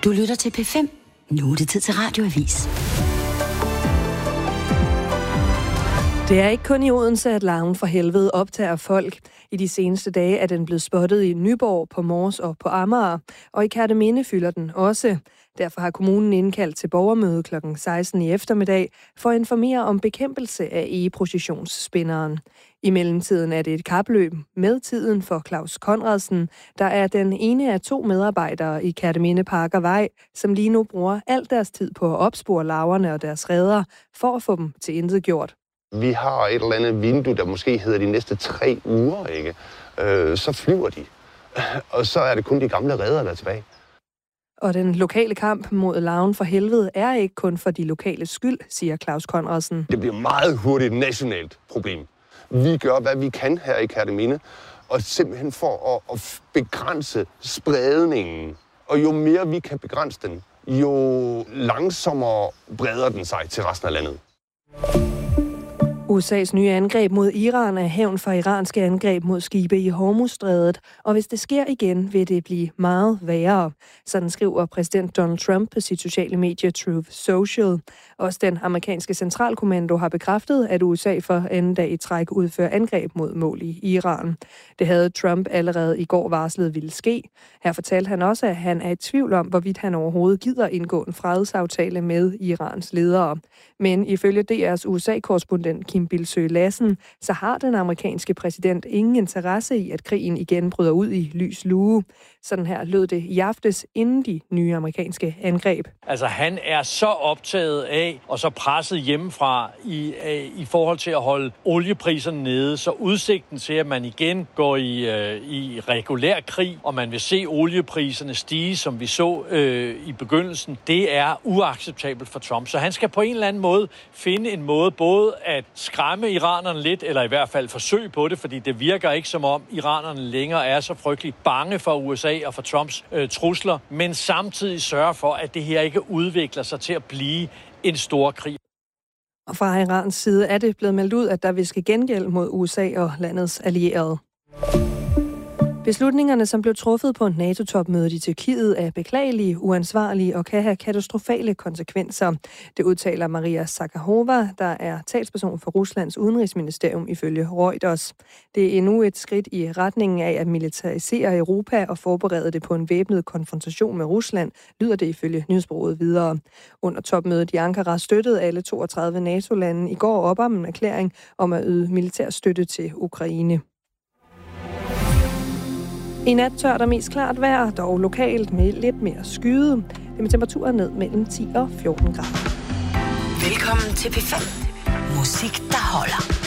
Du lytter til P5. Nu er det tid til Radioavis. Det er ikke kun i Odense, at larven for helvede optager folk. I de seneste dage er den blevet spottet i Nyborg, på Mors og på Amager, og i Kerteminde fylder den også. Derfor har kommunen indkaldt til borgermøde kl. 16 i eftermiddag for at informere om bekæmpelse af egeprocessionsspinderen. I mellemtiden er det et kapløb med tiden for Claus Conradsen, der er den ene af 2 medarbejdere i Kerteminde Park og Vej, som lige nu bruger al deres tid på at opspore larverne og deres reder for at få dem tilintetgjort. Vi har et eller andet vindue, der måske hedder de næste 3 uger, ikke? Så flyver de. Og så er det kun de gamle reder, der er tilbage. Og den lokale kamp mod larven for helvede er ikke kun for de lokale skyld, siger Claus Conradsen. Det bliver meget hurtigt et nationalt problem. Vi gør, hvad vi kan her i Kerteminde, og simpelthen for at begrænse spredningen. Og jo mere vi kan begrænse den, jo langsommere breder den sig til resten af landet. USA's nye angreb mod Iran er hævn for iranske angreb mod skibe i Hormuzstrædet, og hvis det sker igen, vil det blive meget værre. Sådan skriver præsident Donald Trump på sit sociale medie Truth Social. Også den amerikanske centralkommando har bekræftet, at USA for anden dag i træk udfører angreb mod mål i Iran. Det havde Trump allerede i går varslet ville ske. Her fortalte han også, at han er i tvivl om, hvorvidt han overhovedet gider indgå en fredsaftale med Irans ledere. Men ifølge DR's USA-korrespondent Kim Bildsøe Lassen, så har den amerikanske præsident ingen interesse i, at krigen igen bryder ud i lys lue. Sådan her lød det i aftes inden de nye amerikanske angreb. Altså han er så optaget af og så presset hjemmefra i forhold til at holde oliepriserne nede, så udsigten til, at man igen går i regulær krig, og man vil se oliepriserne stige, som vi så i begyndelsen, det er uacceptabelt for Trump. Så han skal på en eller anden måde finde en måde både at skræmme iranerne lidt, eller i hvert fald forsøge på det, fordi det virker ikke som om iranerne længere er så frygtelig bange for USA og for Trumps trusler, men samtidig sørge for, at det her ikke udvikler sig til at blive en stor krig. Og fra Irans side er det blevet meldt ud, at der vil ske gengæld mod USA og landets allierede. Beslutningerne, som blev truffet på NATO-topmødet i Tyrkiet, er beklagelige, uansvarlige og kan have katastrofale konsekvenser. Det udtaler Maria Zakharova, der er talsperson for Ruslands udenrigsministerium ifølge Reuters. Det er endnu et skridt i retningen af at militarisere Europa og forberede det på en væbnet konfrontation med Rusland, lyder det ifølge nyhedsbureauet videre. Under topmødet i Ankara støttede alle 32 NATO-lande i går op om en erklæring om at yde militær støtte til Ukraine. I nat tørt og mest klart vejr, dog lokalt med lidt mere skyde. Det med temperaturen ned mellem 10 og 14 grader. Velkommen til P5. Musik, der holder.